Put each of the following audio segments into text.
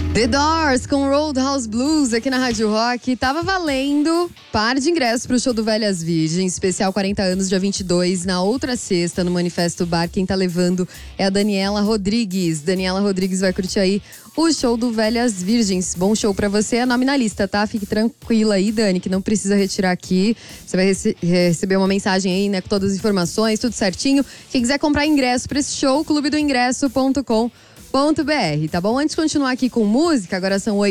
The Doors com Roadhouse Blues aqui na Rádio Rock. Tava valendo par de ingressos pro show do Velhas Virgens, especial 40 anos, dia 22, na outra sexta, no Manifesto Bar. Quem tá levando é a Daniela Rodrigues. Daniela Rodrigues vai curtir aí o show do Velhas Virgens. Bom show pra você, é nome na lista, tá? Fique tranquila aí, Dani, que não precisa retirar aqui. Você vai receber uma mensagem aí, né, com todas as informações, tudo certinho. Quem quiser comprar ingresso pra esse show, clubedoingresso.com.br, tá bom? Antes de continuar aqui com música, agora são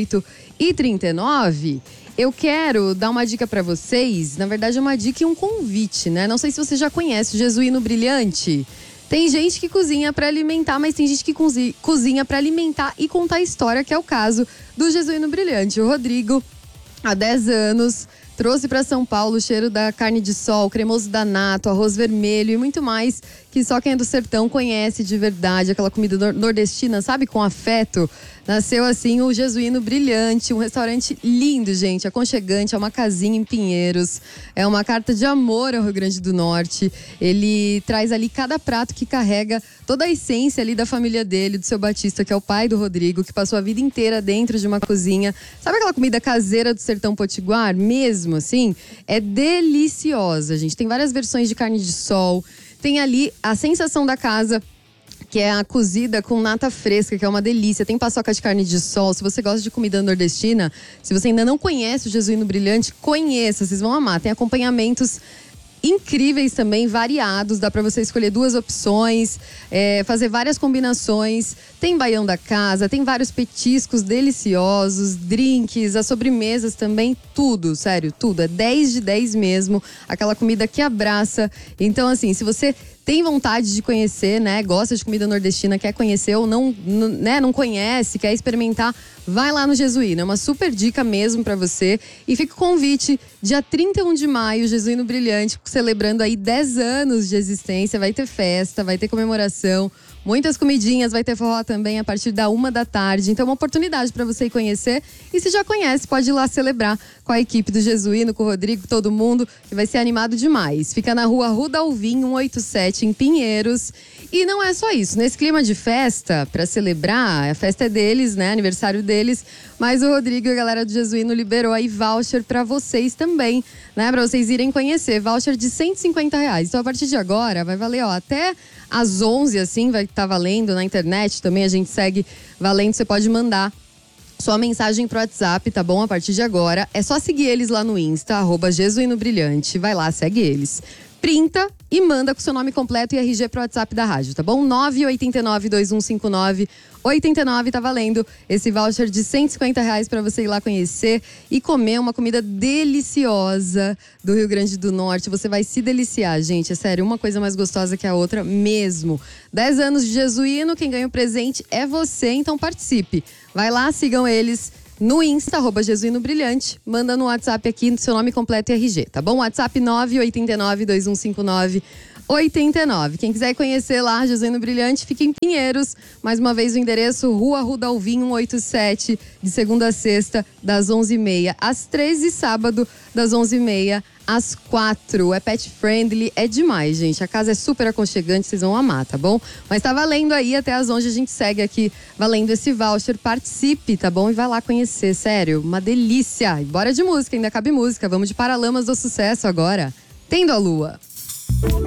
8h39, eu quero dar uma dica pra vocês. Na verdade é uma dica e um convite, né? Não sei se você já conhece o Jesuíno Brilhante. Tem gente que cozinha pra alimentar, mas tem gente que cozinha pra alimentar e contar história, que é o caso do Jesuíno Brilhante. O Rodrigo, há 10 anos, trouxe para São Paulo o cheiro da carne de sol, cremoso da nato, arroz vermelho e muito mais que só quem é do sertão conhece de verdade. Aquela comida nordestina, sabe? Com afeto. Nasceu assim o Jesuíno Brilhante, um restaurante lindo, gente, aconchegante, é uma casinha em Pinheiros. É uma carta de amor ao Rio Grande do Norte. Ele traz ali cada prato que carrega toda a essência ali da família dele, do seu Batista, que é o pai do Rodrigo, que passou a vida inteira dentro de uma cozinha. Sabe aquela comida caseira do sertão potiguar? Mesmo assim, é deliciosa, gente. Tem várias versões de carne de sol. Tem ali a sensação da casa, que é a cozida com nata fresca, que é uma delícia. Tem paçoca de carne de sol. Se você gosta de comida nordestina, se você ainda não conhece o Jesuíno Brilhante, conheça, vocês vão amar. Tem acompanhamentos incríveis também, variados. Dá pra você escolher 2 opções, fazer várias combinações. Tem baião da casa, tem vários petiscos deliciosos, drinks, as sobremesas também, tudo, sério, tudo. É 10 de 10 mesmo, aquela comida que abraça. Então, assim, se você tem vontade de conhecer, né, gosta de comida nordestina, quer conhecer ou não conhece, quer experimentar, vai lá no Jesuíno. É uma super dica mesmo pra você. E fica o convite, dia 31 de maio, Jesuíno Brilhante, celebrando aí 10 anos de existência. Vai ter festa, vai ter comemoração, muitas comidinhas, vai ter forró também a partir da 1h da tarde. Então é uma oportunidade para você ir conhecer. E se já conhece, pode ir lá celebrar com a equipe do Jesuíno, com o Rodrigo, todo mundo, que vai ser animado demais. Fica na rua Ruda Alvim, 187, em Pinheiros. E não é só isso. Nesse clima de festa, para celebrar, a festa é deles, né? Aniversário deles. Mas o Rodrigo e a galera do Jesuíno liberou aí voucher para vocês também, né? Para vocês irem conhecer. Voucher de R$150. Então a partir de agora vai valer, ó, até às 11, assim, vai estar valendo na internet também. A gente segue valendo. Você pode mandar sua mensagem pro WhatsApp, tá bom? A partir de agora. É só seguir eles lá no Insta, @JesuínoBrilhante. Vai lá, segue eles. Printa e manda com seu nome completo e RG pro WhatsApp da rádio, tá bom? 989-2159-89, tá valendo esse voucher de R$150 pra você ir lá conhecer e comer uma comida deliciosa do Rio Grande do Norte. Você vai se deliciar, gente. É sério, uma coisa mais gostosa que a outra mesmo. 10 anos de Jesuíno, quem ganha o presente é você, então participe. Vai lá, sigam eles no Insta, @Jesuíno Brilhante. Manda no WhatsApp aqui seu nome completo e RG, tá bom? WhatsApp 989-2159-89. Quem quiser conhecer lá, Jesuíno Brilhante, fica em Pinheiros. Mais uma vez o endereço, Rua Ruda Alvim, 187, de segunda a sexta, das 11h30 às 13h, e sábado, das 11h30 às 4h. É pet friendly, é demais, gente. A casa é super aconchegante, vocês vão amar, tá bom? Mas tá valendo aí, até às 11h a gente segue aqui, valendo esse voucher. Participe, tá bom? E vai lá conhecer, sério, uma delícia. E bora de música, ainda cabe música. Vamos de Paralamas do Sucesso agora. Tendo a Lua.